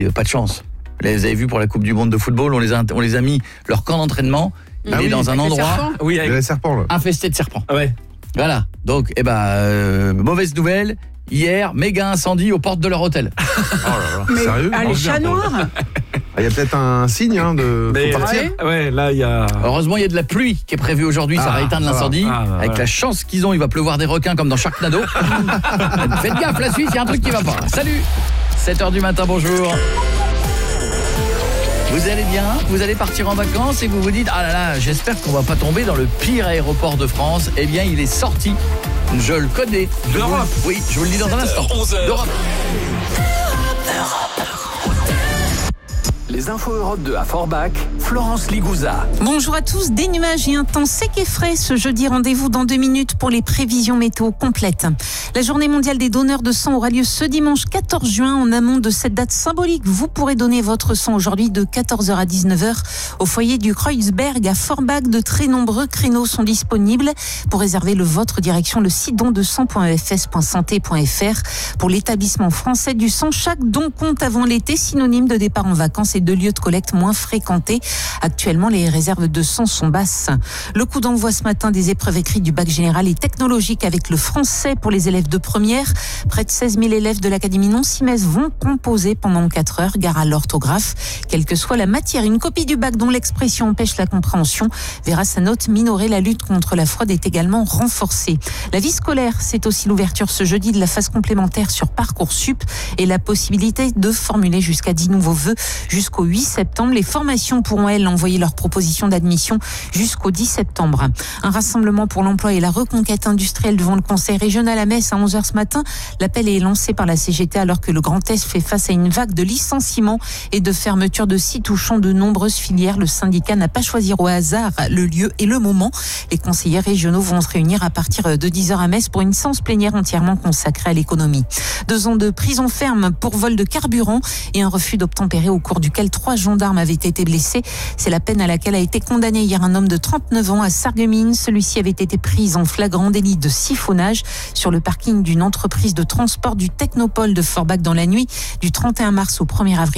Pas de chance. Vous les avez vus pour la Coupe du Monde de football, on les a mis leur camp d'entraînement. Il est dans un endroit avec les serpents, là. infesté de serpents. Ouais. Voilà. Donc, mauvaise nouvelle. Hier, méga incendie aux portes de leur hôtel. Oh là là. Mais Sérieux? les chats noirs. Il y a peut-être un signe de faut partir. Ouais. Là, il y a... Heureusement, il y a de la pluie qui est prévue aujourd'hui, ça va éteindre l'incendie. Avec la chance qu'ils ont, il va pleuvoir des requins comme dans Sharknado. Faites gaffe, la Suisse, il y a un truc qui va pas. Salut. 7h du matin, bonjour. Vous allez bien? Vous allez partir en vacances et vous vous dites « Ah là là, j'espère qu'on va pas tomber dans le pire aéroport de France. » Eh bien, il est sorti. Je le connais. D'Europe. Oui, je vous le dis dans un instant. 11h. D'Europe. Les infos Europe 2 à Forbach, Florence Ligouza. Bonjour à tous, des nuages et un temps sec et frais ce jeudi. Rendez-vous dans 2 minutes pour les prévisions météo complètes. La journée mondiale des donneurs de sang aura lieu ce dimanche 14 juin. En amont de cette date symbolique, vous pourrez donner votre sang aujourd'hui de 14h à 19h au foyer du Kreuzberg à Forbach. De très nombreux créneaux sont disponibles. Pour réserver le vôtre, direction le site dondesang.efs.santé.fr. Pour l'établissement français du sang, chaque don compte avant l'été, synonyme de départ en vacances et de lieux de collecte moins fréquentés. Actuellement, les réserves de sang sont basses. Le coup d'envoi ce matin des épreuves écrites du bac général et technologique avec le français pour les élèves de première. Près de 16 000 élèves de l'Académie Nancy-Metz vont composer pendant 4 heures. Gare à l'orthographe. Quelle que soit la matière, une copie du bac dont l'expression empêche la compréhension verra sa note minorée. La lutte contre la fraude est également renforcée. La vie scolaire, c'est aussi l'ouverture ce jeudi de la phase complémentaire sur Parcoursup et la possibilité de formuler jusqu'à 10 nouveaux vœux jusqu'au 8 septembre. Les formations pourront, elles, envoyer leurs propositions d'admission jusqu'au 10 septembre. Un rassemblement pour l'emploi et la reconquête industrielle devant le Conseil régional à Metz à 11h ce matin. L'appel est lancé par la CGT alors que le Grand Est fait face à une vague de licenciements et de fermetures de sites touchant de nombreuses filières. Le syndicat n'a pas choisi au hasard le lieu et le moment. Les conseillers régionaux vont se réunir à partir de 10h à Metz pour une séance plénière entièrement consacrée à l'économie. 2 ans de prison ferme pour vol de carburant et un refus d'obtempérer au cours duquel 3 gendarmes avaient été blessés. C'est la peine à laquelle a été condamné hier un homme de 39 ans à Sarreguemines. Celui-ci avait été pris en flagrant délit de siphonnage sur le parking d'une entreprise de transport du Technopole de Forbach dans la nuit du 31 mars au 1er avril.